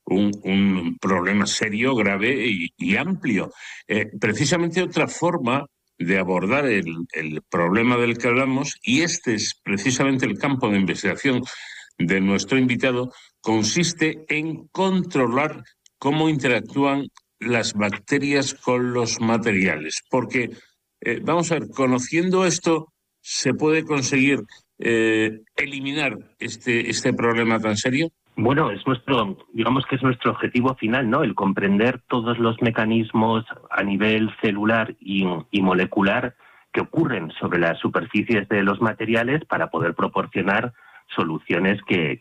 un problema serio, grave y amplio. Precisamente otra forma de abordar el problema del que hablamos, y este es precisamente el campo de investigación de nuestro invitado, consiste en controlar cómo interactúan las bacterias con los materiales. Porque, vamos a ver, conociendo esto, se puede conseguir eliminar este problema tan serio. Bueno, digamos que es nuestro objetivo final, ¿no? El comprender todos los mecanismos a nivel celular y molecular que ocurren sobre las superficies de los materiales para poder proporcionar soluciones que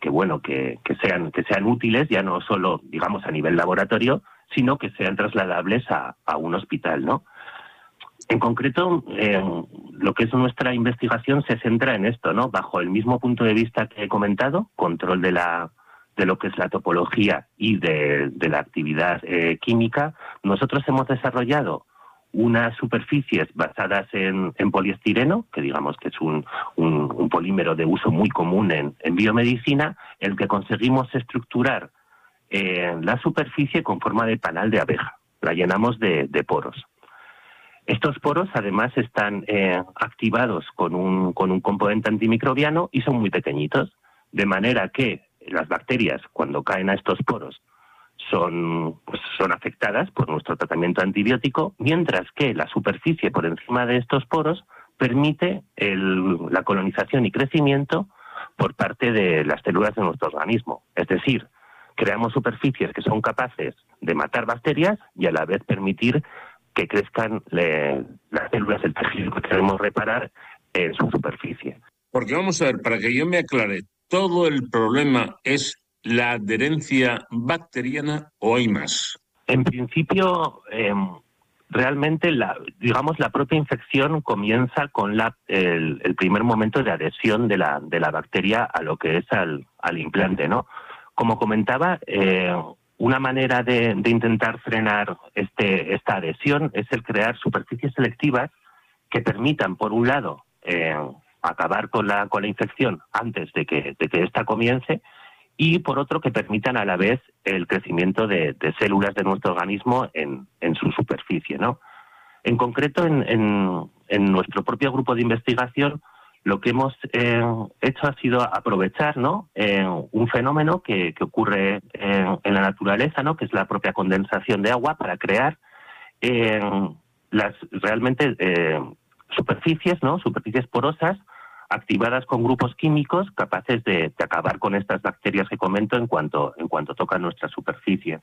sean útiles, ya no solo, digamos, a nivel laboratorio, sino que sean trasladables a un hospital, ¿no? En concreto, lo que es nuestra investigación se centra en esto, ¿no? Bajo el mismo punto de vista que he comentado, control de lo que es la topología y de la actividad química, nosotros hemos desarrollado unas superficies basadas en poliestireno, que digamos que es un polímero de uso muy común en biomedicina, en el que conseguimos estructurar la superficie con forma de panal de abeja. La llenamos de poros. Estos poros, además, están activados con un componente antimicrobiano y son muy pequeñitos, de manera que las bacterias, cuando caen a estos poros, son afectadas por nuestro tratamiento antibiótico, mientras que la superficie por encima de estos poros permite la colonización y crecimiento por parte de las células de nuestro organismo. Es decir, creamos superficies que son capaces de matar bacterias y a la vez permitir que crezcan las células del tejido que queremos reparar en su superficie. Porque vamos a ver, para que yo me aclare, ¿todo el problema es la adherencia bacteriana o hay más? En principio, realmente la propia infección comienza con el primer momento de adhesión de la bacteria a lo que es al implante, ¿no? Como comentaba, una manera de intentar frenar esta adhesión es el crear superficies selectivas que permitan, por un lado, acabar con la infección antes de que ésta comience, y por otro que permitan a la vez el crecimiento de células de nuestro organismo en su superficie, ¿no? En concreto, en nuestro propio grupo de investigación, lo que hemos hecho ha sido aprovechar, ¿no?, un fenómeno que ocurre en la naturaleza, ¿no?, que es la propia condensación de agua, para crear superficies, ¿no?, superficies porosas activadas con grupos químicos capaces de acabar con estas bacterias que comento en cuanto tocan nuestra superficie.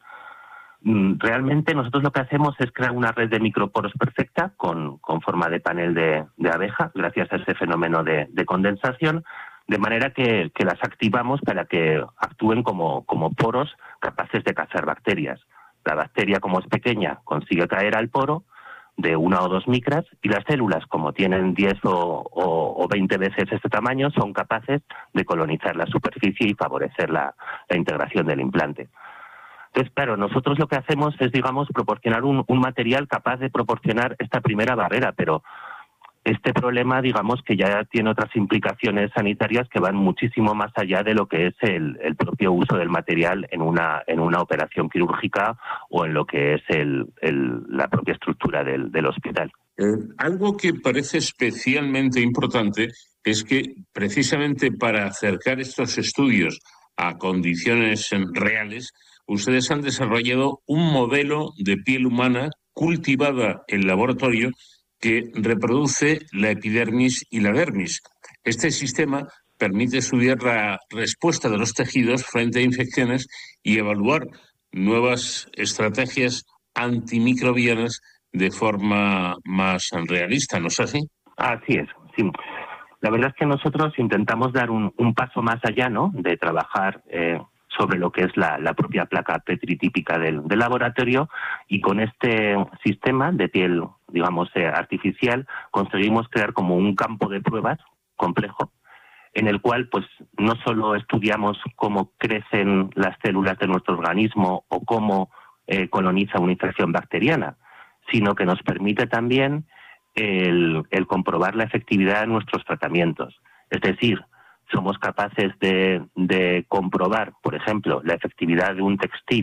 Realmente nosotros lo que hacemos es crear una red de microporos perfecta con forma de panel de abeja, gracias a ese fenómeno de condensación, de manera que las activamos para que actúen como poros capaces de cazar bacterias. La bacteria, como es pequeña, consigue caer al poro de 1 o 2 micras, y las células, como tienen 10 o 20 veces este tamaño, son capaces de colonizar la superficie y favorecer la integración del implante. Entonces, claro, nosotros lo que hacemos es, digamos, proporcionar un material capaz de proporcionar esta primera barrera, pero este problema, digamos, que ya tiene otras implicaciones sanitarias que van muchísimo más allá de lo que es el propio uso del material en una operación quirúrgica o en lo que es la propia estructura del hospital. Algo que parece especialmente importante es que, precisamente para acercar estos estudios a condiciones reales, ustedes han desarrollado un modelo de piel humana cultivada en laboratorio que reproduce la epidermis y la dermis. Este sistema permite estudiar la respuesta de los tejidos frente a infecciones y evaluar nuevas estrategias antimicrobianas de forma más realista, ¿no es así? Así es, sí. La verdad es que nosotros intentamos dar un paso más allá, ¿no?, de trabajar sobre lo que es la propia placa Petri típica del laboratorio, y con este sistema de piel, digamos, artificial, conseguimos crear como un campo de pruebas complejo, en el cual pues no solo estudiamos cómo crecen las células de nuestro organismo o cómo coloniza una infección bacteriana, sino que nos permite también el comprobar la efectividad de nuestros tratamientos. Es decir, somos capaces de comprobar, por ejemplo, la efectividad de un textil